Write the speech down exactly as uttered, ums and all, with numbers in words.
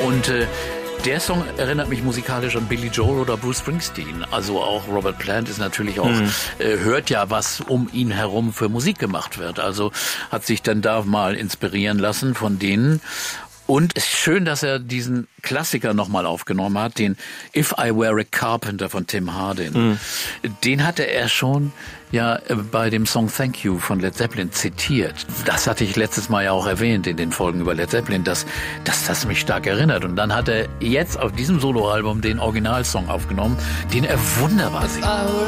Und äh, der Song erinnert mich musikalisch an Billy Joel oder Bruce Springsteen. Also auch Robert Plant ist natürlich auch, mhm. äh, hört ja, was um ihn herum für Musik gemacht wird. Also hat sich dann da mal inspirieren lassen von denen. Und es ist schön, dass er diesen Klassiker nochmal aufgenommen hat, den If I Were a Carpenter von Tim Hardin. Mhm. Den hatte er schon ja bei dem Song Thank You von Led Zeppelin zitiert. Das hatte ich letztes Mal ja auch erwähnt in den Folgen über Led Zeppelin, dass, dass das mich stark erinnert. Und dann hat er jetzt auf diesem Soloalbum den Originalsong aufgenommen, den er wunderbar singt.